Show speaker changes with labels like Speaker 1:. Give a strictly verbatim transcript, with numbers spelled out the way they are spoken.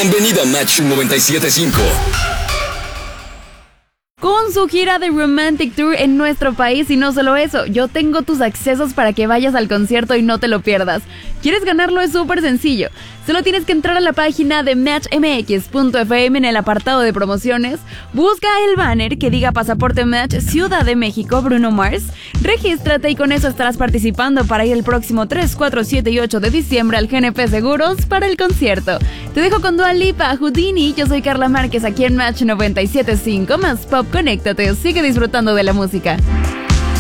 Speaker 1: Bienvenido a Match noventa y siete punto cinco.
Speaker 2: Con su gira de Romantic Tour en nuestro país, y no solo eso, yo tengo tus accesos para que vayas al concierto y no te lo pierdas. ¿Quieres ganarlo? Es súper sencillo. Solo tienes que entrar a la página de match m x punto f m en el apartado de promociones, busca el banner que diga Pasaporte Match Ciudad de México Bruno Mars, regístrate y con eso estarás participando para ir el próximo tres, cuatro, siete y ocho de diciembre al G N P Seguros para el concierto. Te dejo con Dua Lipa, Houdini. Yo soy Carla Márquez aquí en Match noventa y siete punto cinco, más pop. Conéctate, sigue disfrutando de la música.